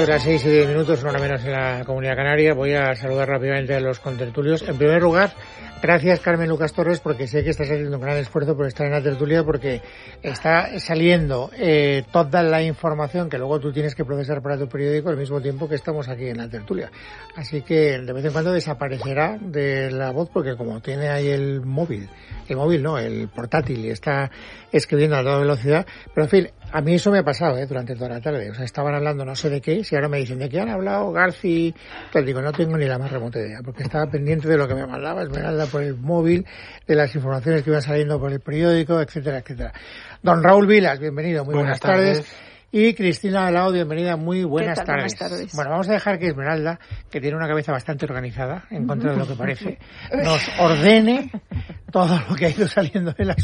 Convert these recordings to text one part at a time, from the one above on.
de las 6:10, una hora menos en la Comunidad Canaria. Voy a saludar rápidamente a los contertulios. En primer lugar, gracias Carmen Lucas Torres, porque sé que estás haciendo un gran esfuerzo por estar en la tertulia, porque está saliendo toda la información que luego tú tienes que procesar para tu periódico al mismo tiempo que estamos aquí en la tertulia. Así que de vez en cuando desaparecerá de la voz, porque como tiene ahí el portátil, y está escribiendo a toda velocidad. Pero en fin, a mí eso me ha pasado durante toda la tarde. O sea, estaban hablando no sé de qué, si ahora me dicen de qué han hablado Garci. Entonces digo, no tengo ni la más remota idea, porque estaba pendiente de lo que me mandaba Esmeralda por el móvil, de las informaciones que iban saliendo por el periódico, etcétera, etcétera. Don Raúl Vilas, bienvenido, muy buenas tardes. Y Cristina Alao, bienvenida, muy buenas tardes. Buenas tardes. Bueno, vamos a dejar que Esmeralda, que tiene una cabeza bastante organizada, en contra de lo que parece, nos ordene todo lo que ha ido saliendo en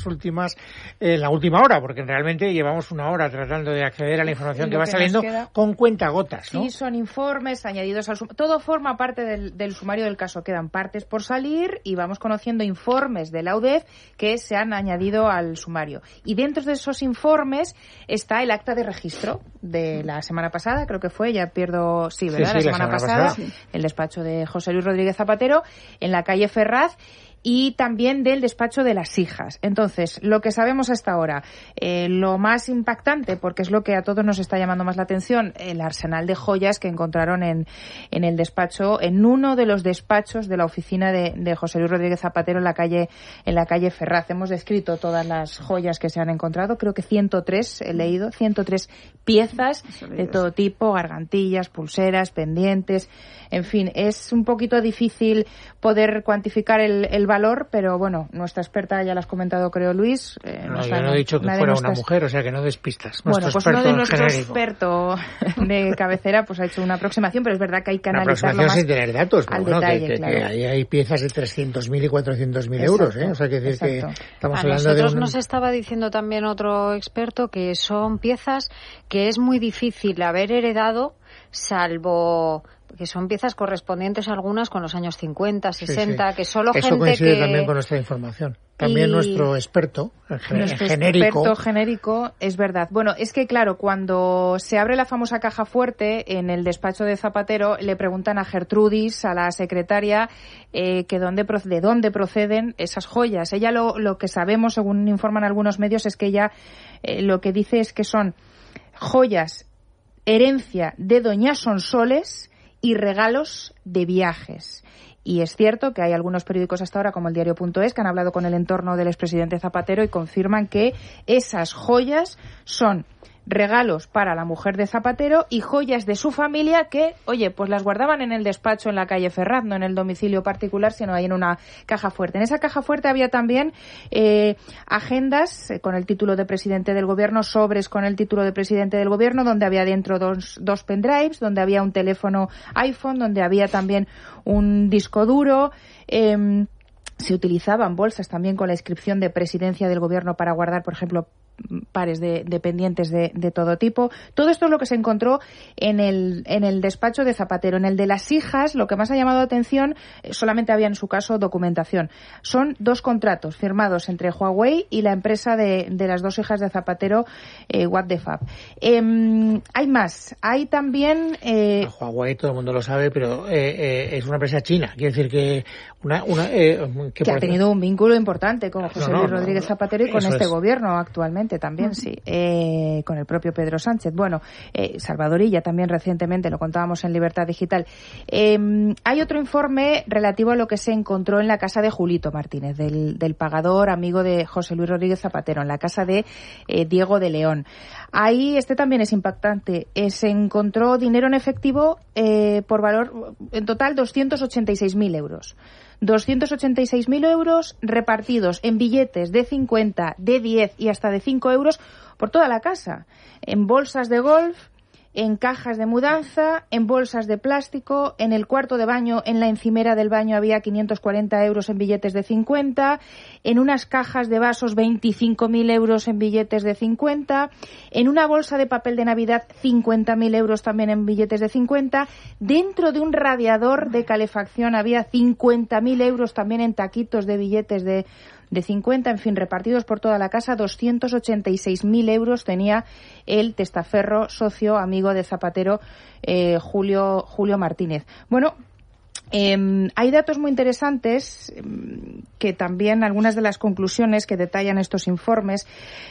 la última hora, porque realmente llevamos una hora tratando de acceder a la información que va saliendo con cuentagotas, ¿no? Sí, son informes añadidos al sumario. Todo forma parte del sumario del caso. Quedan partes por salir y vamos conociendo informes de la UDEF que se han añadido al sumario. Y dentro de esos informes está el acta de registro de la semana pasada, creo que fue, la semana pasada, el despacho de José Luis Rodríguez Zapatero en la calle Ferraz, y también del despacho de las hijas. Entonces, lo que sabemos hasta ahora, lo más impactante, porque es lo que a todos nos está llamando más la atención, el arsenal de joyas que encontraron en el despacho, en uno de los despachos de la oficina de José Luis Rodríguez Zapatero en la calle Ferraz. Hemos descrito todas las joyas que se han encontrado, creo que 103, he leído, 103 piezas de todo tipo, gargantillas, pulseras, pendientes, en fin, es un poquito difícil poder cuantificar el valor, pero bueno, nuestra experta ya lo has comentado, creo, Luis. Yo no he dicho que fuera una mujer, o sea que no despistas. Bueno, pues uno de nuestros expertos de cabecera pues ha hecho una aproximación, pero es verdad que hay que analizarlo más sin tener datos, pero bueno, detalle, claro. Que hay piezas de 300.000 y 400.000 euros, ¿eh? O sea, que decir que estamos hablando de nos estaba diciendo también otro experto que son piezas que es muy difícil haber heredado, salvo que son piezas correspondientes algunas con los años 50, 60, que solo eso gente coincide que... también con nuestra información. También nuestro experto, genérico, es verdad. Bueno, es que claro, cuando se abre la famosa caja fuerte en el despacho de Zapatero, le preguntan a Gertrudis, a la secretaria, de dónde proceden esas joyas. Ella lo que sabemos, según informan algunos medios, es que ella lo que dice es que son joyas, herencia de doña Sonsoles y regalos de viajes. Y es cierto que hay algunos periódicos hasta ahora, como el Diario.es, que han hablado con el entorno del expresidente Zapatero y confirman que esas joyas son regalos para la mujer de Zapatero y joyas de su familia que, oye, pues las guardaban en el despacho en la calle Ferraz, no en el domicilio particular, sino ahí en una caja fuerte. En esa caja fuerte había también agendas con el título de presidente del gobierno, sobres con el título de presidente del gobierno, donde había dentro dos pendrives, donde había un teléfono iPhone, donde había también un disco duro. Se utilizaban bolsas también con la inscripción de presidencia del gobierno para guardar, por ejemplo, pares de pendientes de todo tipo. Todo esto es lo que se encontró en el despacho de Zapatero. En el de las hijas, lo que más ha llamado la atención, solamente había en su caso documentación. Son 2 contratos firmados entre Huawei y la empresa de las 2 hijas de Zapatero, What the Fab. Hay más. Hay también... Huawei, todo el mundo lo sabe, pero es una empresa china. Quiere decir que que ha tenido un vínculo importante con José Luis Rodríguez Zapatero y con este gobierno actualmente también, sí, con el propio Pedro Sánchez. Bueno, Salvador Illa también recientemente, lo contábamos en Libertad Digital. Hay otro informe relativo a lo que se encontró en la casa de Julito Martínez, del pagador amigo de José Luis Rodríguez Zapatero, en la casa de Diego de León. Ahí también es impactante. Se encontró dinero en efectivo por valor, en total, 286.000 euros. 286.000 euros repartidos en billetes de 50, de 10 y hasta de 5 euros por toda la casa, en bolsas de golf, en cajas de mudanza, en bolsas de plástico, en el cuarto de baño, en la encimera del baño había 540 euros en billetes de 50, en unas cajas de vasos 25.000 euros en billetes de 50, en una bolsa de papel de Navidad 50.000 euros también en billetes de 50, dentro de un radiador de calefacción había 50.000 euros también en taquitos de billetes de de 50, en fin, repartidos por toda la casa. 286.000 euros tenía el testaferro socio amigo de Zapatero, Julio Martínez. Bueno, hay datos muy interesantes que también algunas de las conclusiones que detallan estos informes,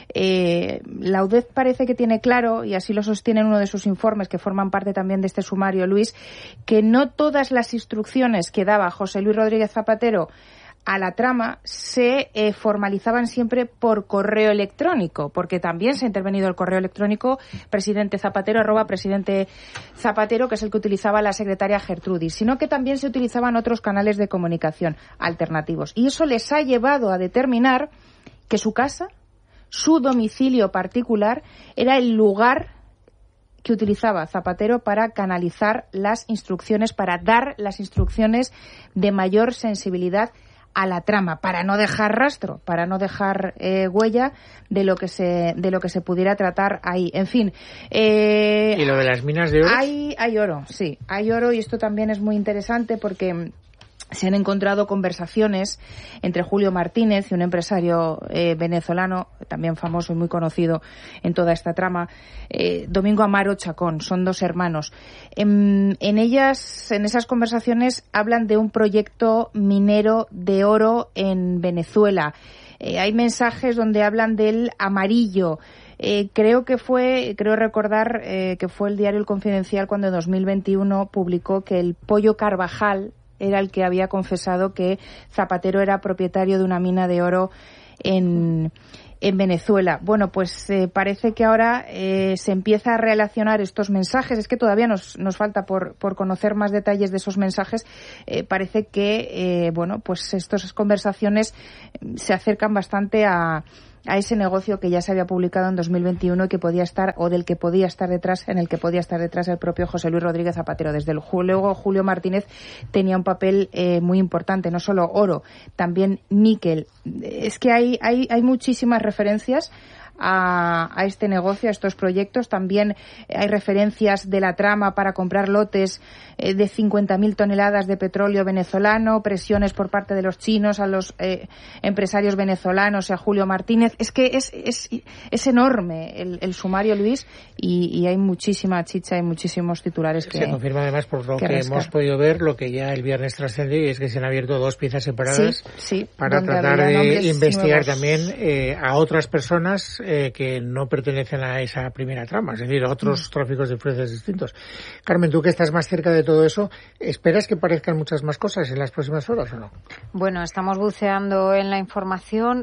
la UDEF parece que tiene claro, y así lo sostiene en uno de sus informes que forman parte también de este sumario, Luis, que no todas las instrucciones que daba José Luis Rodríguez Zapatero a la trama se formalizaban siempre por correo electrónico, porque también se ha intervenido el correo electrónico presidente Zapatero @presidente Zapatero, que es el que utilizaba la secretaria Gertrudis, sino que también se utilizaban otros canales de comunicación alternativos. Y eso les ha llevado a determinar que su casa, su domicilio particular, era el lugar que utilizaba Zapatero para canalizar las instrucciones, para dar las instrucciones de mayor sensibilidad a la trama, para no dejar rastro, para no dejar huella de lo que se pudiera tratar ahí. En fin. ¿Y lo de las minas de oro? Hay oro, sí. Hay oro, y esto también es muy interesante porque se han encontrado conversaciones entre Julio Martínez y un empresario venezolano, también famoso y muy conocido en toda esta trama, Domingo Amaro Chacón. Son dos hermanos. En esas conversaciones hablan de un proyecto minero de oro en Venezuela. Hay mensajes donde hablan del amarillo. Creo recordar que fue el diario El Confidencial cuando en 2021 publicó que el Pollo Carvajal era el que había confesado que Zapatero era propietario de una mina de oro en Venezuela. Bueno, pues parece que ahora se empieza a relacionar estos mensajes. Es que todavía nos falta por conocer más detalles de esos mensajes. Parece que, pues estas conversaciones se acercan bastante a ese negocio que ya se había publicado en 2021 y que podía estar, o del que podía estar detrás, en el que podía estar detrás el propio José Luis Rodríguez Zapatero. Desde luego Julio Martínez tenía un papel muy importante, no solo oro, también níquel. Es que hay muchísimas referencias a este negocio, a estos proyectos. También hay referencias de la trama para comprar lotes de 50.000 toneladas de petróleo venezolano, presiones por parte de los chinos a los empresarios venezolanos y a Julio Martínez. Es que es enorme el sumario, Luis, y hay muchísima chicha y muchísimos titulares que se confirma además por lo que hemos podido ver, lo que ya el viernes trascendió, y es que se han abierto 2 piezas separadas para tratar de investigar nuevos. También a otras personas que no pertenecen a esa primera trama, es decir, a otros tráficos de influencias distintos. Carmen, tú que estás más cerca de todo eso, ¿esperas que parezcan muchas más cosas en las próximas horas o no? Bueno, estamos buceando en la información.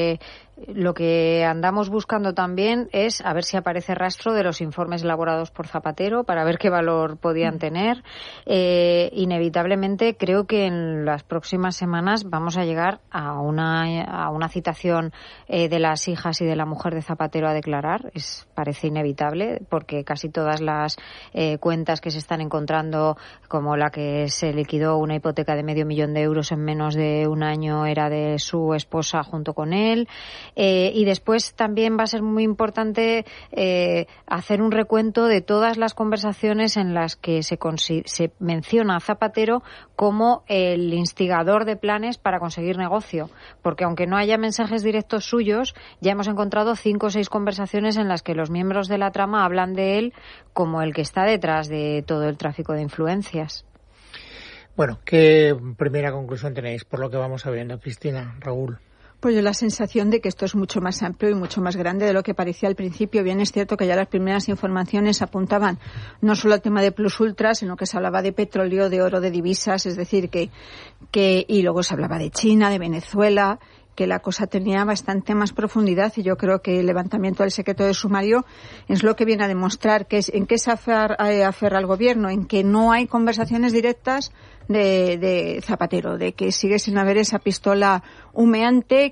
Lo que andamos buscando también es a ver si aparece rastro de los informes elaborados por Zapatero para ver qué valor podían tener. Inevitablemente creo que en las próximas semanas vamos a llegar a una citación de las hijas y de la mujer de Zapatero a declarar. Parece inevitable porque casi todas las cuentas que se están encontrando, como la que se liquidó una hipoteca de $500.000 de euros en menos de un año, era de su esposa junto con él. Y después también va a ser muy importante hacer un recuento de todas las conversaciones en las que se menciona a Zapatero como el instigador de planes para conseguir negocio, porque aunque no haya mensajes directos suyos, ya hemos encontrado 5 o 6 conversaciones en las que los miembros de la trama hablan de él como el que está detrás de todo el tráfico de influencias. Bueno, ¿qué primera conclusión tenéis por lo que vamos sabiendo, Cristina, Raúl? Pues yo la sensación de que esto es mucho más amplio y mucho más grande de lo que parecía al principio. Bien es cierto que ya las primeras informaciones apuntaban no solo al tema de Plus Ultra, sino que se hablaba de petróleo, de oro, de divisas, es decir, y luego se hablaba de China, de Venezuela, que la cosa tenía bastante más profundidad, y yo creo que el levantamiento del secreto de sumario es lo que viene a demostrar en qué se aferra el gobierno, en que no hay conversaciones directas de Zapatero, de que sigue sin haber esa pistola humeante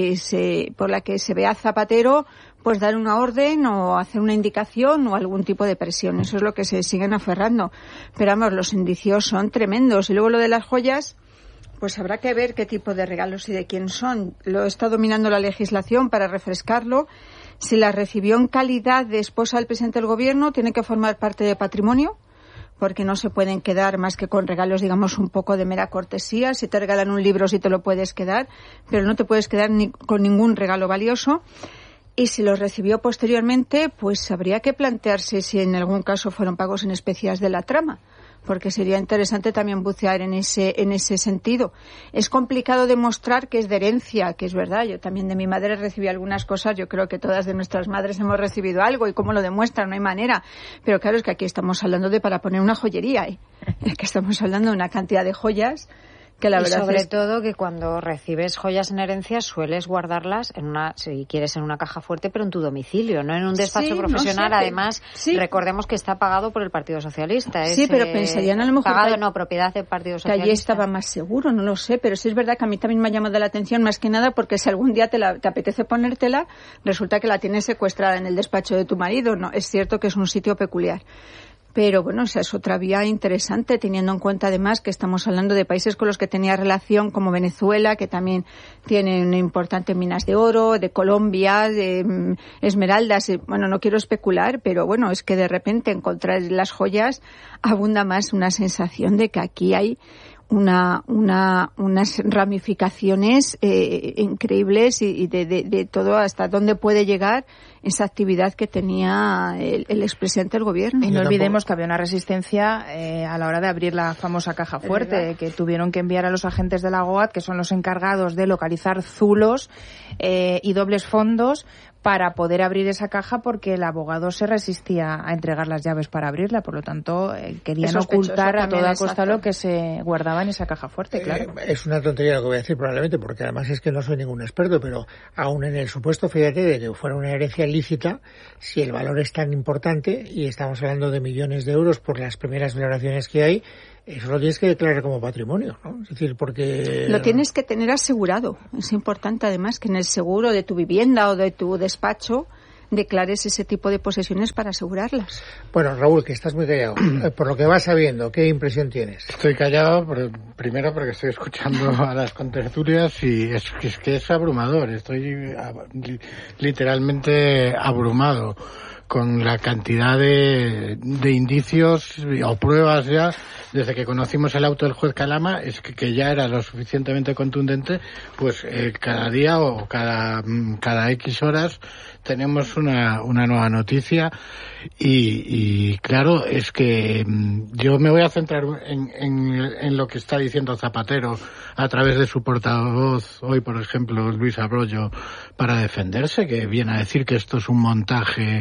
por la que se ve a Zapatero pues dar una orden o hacer una indicación o algún tipo de presión. Eso es lo que se siguen aferrando. Pero vamos, los indicios son tremendos. Y luego lo de las joyas, pues habrá que ver qué tipo de regalos y de quién son. Lo está dominando la legislación para refrescarlo. Si la recibió en calidad de esposa del presidente del gobierno, tiene que formar parte de patrimonio, porque no se pueden quedar más que con regalos, digamos, un poco de mera cortesía. Si te regalan un libro, sí te lo puedes quedar, pero no te puedes quedar con ningún regalo valioso. Y si los recibió posteriormente, pues habría que plantearse si en algún caso fueron pagos en especias de la trama, porque sería interesante también bucear en ese sentido. Es complicado demostrar que es de herencia, que es verdad. Yo también de mi madre recibí algunas cosas, yo creo que todas de nuestras madres hemos recibido algo, y cómo lo demuestran, no hay manera. Pero claro, es que aquí estamos hablando de para poner una joyería, es que estamos hablando de una cantidad de joyas que la verdad sobre todo que cuando recibes joyas en herencia sueles guardarlas si quieres en una caja fuerte, pero en tu domicilio, no en un despacho profesional. Además, recordemos que está pagado por el Partido Socialista. Sí, pero pensarían a lo mejor propiedad del Partido Socialista. Que allí estaba más seguro, no lo sé, pero sí es verdad que a mí también me ha llamado la atención, más que nada porque si algún día te apetece ponértela, resulta que la tienes secuestrada en el despacho de tu marido. No, es cierto que es un sitio peculiar. Pero bueno, esa es otra vía interesante, teniendo en cuenta además que estamos hablando de países con los que tenía relación, como Venezuela, que también tienen importantes minas de oro, de Colombia, de esmeraldas. Bueno, no quiero especular, pero bueno, es que de repente encontrar las joyas abunda más una sensación de que aquí hay unas ramificaciones increíbles y de todo hasta dónde puede llegar esa actividad que tenía el expresidente del gobierno. Y no olvidemos que había una resistencia a la hora de abrir la famosa caja fuerte, que tuvieron que enviar a los agentes de la GOAT, que son los encargados de localizar zulos y dobles fondos, para poder abrir esa caja, porque el abogado se resistía a entregar las llaves para abrirla. Por lo tanto, querían ocultar a toda costa lo que se guardaba en esa caja fuerte, claro. Es una tontería lo que voy a decir probablemente, porque además es que no soy ningún experto, pero aún en el supuesto, fíjate, de que fuera una herencia ilícita, si el valor es tan importante, y estamos hablando de millones de euros por las primeras valoraciones que hay, eso lo tienes que declarar como patrimonio, ¿no? Es decir, porque... Lo tienes que tener asegurado. Es importante, además, que en el seguro de tu vivienda o de tu despacho declares ese tipo de posesiones para asegurarlas. Bueno, Raúl, que estás muy callado. Por lo que vas sabiendo, ¿qué impresión tienes? Estoy callado primero porque estoy escuchando a las contertulias y es que es abrumador. Estoy literalmente abrumado con la cantidad de indicios o pruebas ya. Desde que conocimos el auto del juez Calama, es que ya era lo suficientemente contundente, pues cada día o cada X horas tenemos una nueva noticia y claro, es que yo me voy a centrar en lo que está diciendo Zapatero a través de su portavoz hoy, por ejemplo, Luis Abrollo, para defenderse, que viene a decir que esto es un montaje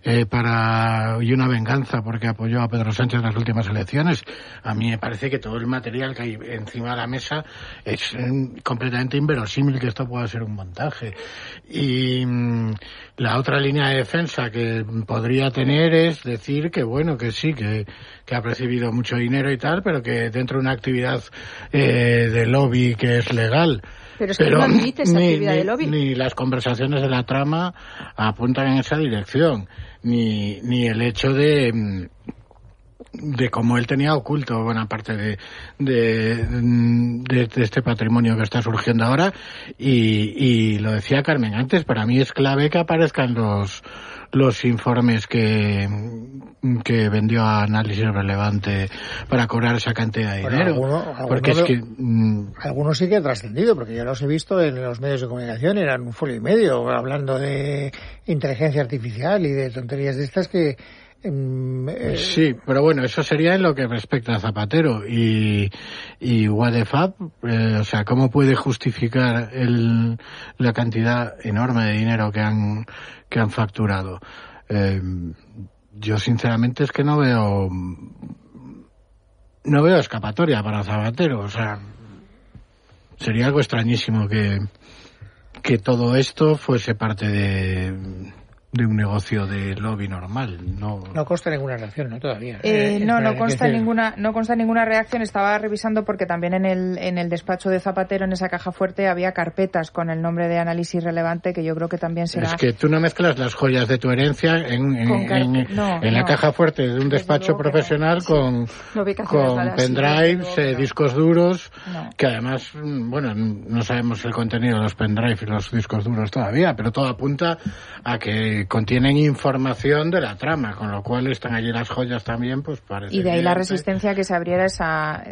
y una venganza porque apoyó a Pedro Sánchez en las últimas elecciones. A mí me parece que todo el material que hay encima de la mesa es completamente inverosímil que esto pueda ser un montaje. Y la otra línea de defensa que podría tener es decir que bueno, que sí, que ha recibido mucho dinero y tal, pero que dentro de una actividad de lobby que es legal. Pero es que no admite esa actividad de lobby. Ni las conversaciones de la trama apuntan en esa dirección, ni el hecho de cómo él tenía oculto buena parte de este patrimonio que está surgiendo ahora, y lo decía Carmen antes, para mí es clave que aparezcan los informes que vendió a Análisis Relevante para cobrar esa cantidad de dinero. Porque es que algunos sí que han trascendido, porque yo los he visto en los medios de comunicación, eran un folio y medio hablando de inteligencia artificial y de tonterías de estas que sí, pero bueno, eso sería en lo que respecta a Zapatero y what the fuck, o sea, ¿cómo puede justificar la cantidad enorme de dinero que han facturado? Yo sinceramente es que no veo escapatoria para Zapatero, o sea, sería algo extrañísimo que todo esto fuese parte de un negocio de lobby normal. No consta ninguna reacción, ¿no? Todavía. No consta ninguna reacción. Estaba revisando porque también en el despacho de Zapatero, en esa caja fuerte, había carpetas con el nombre de Análisis Relevante, que yo creo que también será... Es que tú no mezclas las joyas de tu herencia en la caja fuerte de un despacho profesional con pendrives, discos duros, que además, bueno, no sabemos el contenido de los pendrives y los discos duros todavía, pero todo apunta a que contienen información de la trama, con lo cual están allí las joyas también, pues parece. Y de ahí la resistencia a que se abriera esa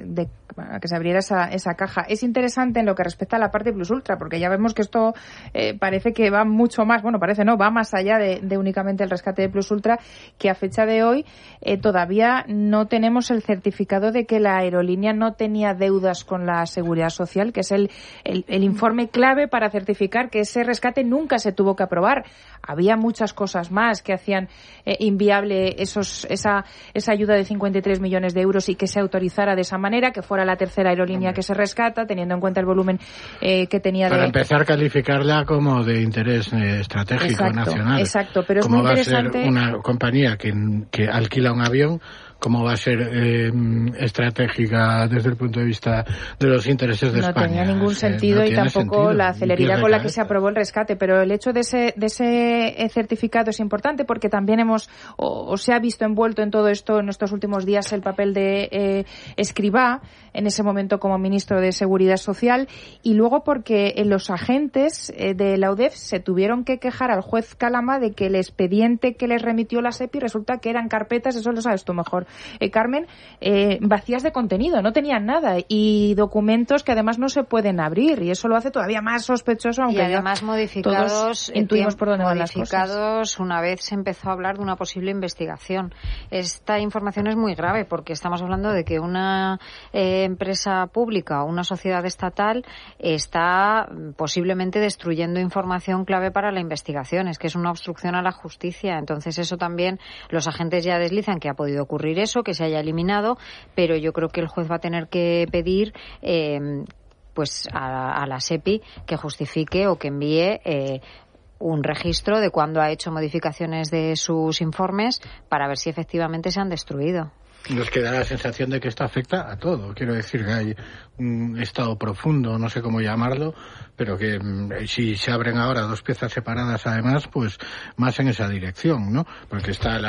caja. Es interesante en lo que respecta a la parte plus ultra, porque ya vemos que esto parece que va mucho más, va más allá de únicamente el rescate de plus ultra, que a fecha de hoy todavía no tenemos el certificado de que la aerolínea no tenía deudas con la Seguridad Social, que es el informe clave para certificar que ese rescate nunca se tuvo que aprobar. Había muchas cosas más que hacían inviable esa ayuda de 53 millones de euros y que se autorizara de esa manera, que fuera la tercera aerolínea que se rescata, teniendo en cuenta el volumen que tenía. Para empezar, calificarla como de interés estratégico nacional. Exacto, pero es muy interesante. ¿Cómo va a ser una compañía que alquila un avión? ¿Cómo va a ser estratégica desde el punto de vista de los intereses de España? No tenía ningún sentido y tampoco la celeridad con la que se aprobó el rescate, pero el hecho de ese certificado es importante porque también se ha visto envuelto en todo esto en estos últimos días el papel de Escrivá, en ese momento como ministro de Seguridad Social, y luego porque los agentes de la UDEF se tuvieron que quejar al juez Calama de que el expediente que les remitió la SEPI resulta que eran carpetas, eso lo sabes tú mejor, Carmen, vacías de contenido, no tenían nada, y documentos que además no se pueden abrir, y eso lo hace todavía más sospechoso, aunque y además modificados, intuimos por dónde van las cosas. Una vez se empezó a hablar de una posible investigación. Esta información es muy grave porque estamos hablando de que una empresa pública o una sociedad estatal está posiblemente destruyendo información clave para la investigación. Es que es una obstrucción a la justicia. Entonces eso también los agentes ya deslizan que ha podido ocurrir eso, que se haya eliminado, pero yo creo que el juez va a tener que pedir pues a la SEPI que justifique o que envíe un registro de cuándo ha hecho modificaciones de sus informes para ver si efectivamente se han destruido. Nos queda la sensación de que esto afecta a todo. Quiero decir que hay un estado profundo, no sé cómo llamarlo, pero que si se abren ahora dos piezas separadas, además, pues más en esa dirección, ¿no? Porque está la